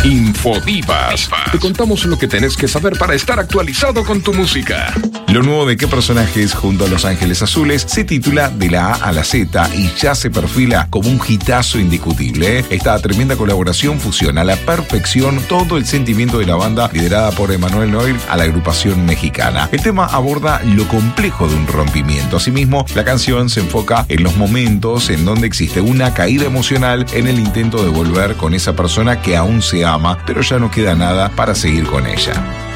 Infodivas. Te contamos lo que tenés que saber para estar actualizado con tu música. Lo nuevo de ¿Qué personajes junto a Los Ángeles Azules? Se titula De la A a la Z y ya se perfila como un hitazo indiscutible. Esta tremenda colaboración fusiona a la perfección todo el sentimiento de la banda liderada por Emanuel Noir a la agrupación mexicana. El tema aborda lo complejo de un rompimiento. Asimismo, la canción se enfoca en los momentos en donde existe una caída emocional en el intento de volver con esa persona que aún se ama, pero ya no queda nada para seguir con ella.